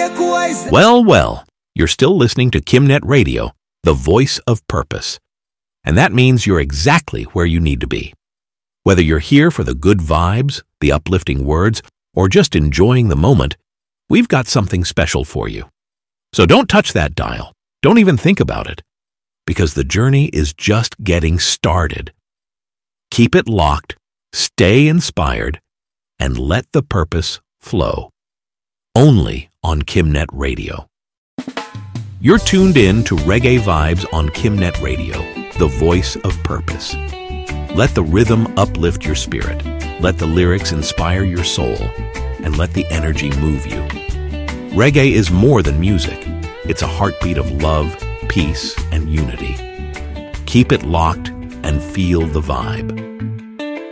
Well, you're still listening to Kimnet Radio, the voice of purpose. And that means you're exactly where you need to be. Whether you're here for the good vibes, the uplifting words, or just enjoying the moment, we've got something special for you. So don't touch that dial. Don't even think about it, because the journey is just getting started. Keep it locked, stay inspired, and let the purpose flow. Only on Kimnet Radio. You're tuned in to Reggae Vibes on Kimnet Radio, the voice of purpose. Let the rhythm uplift your spirit, let the lyrics inspire your soul, and let the energy move you. Reggae is more than music. It's a heartbeat of love, peace, and unity. Keep it locked and feel the vibe.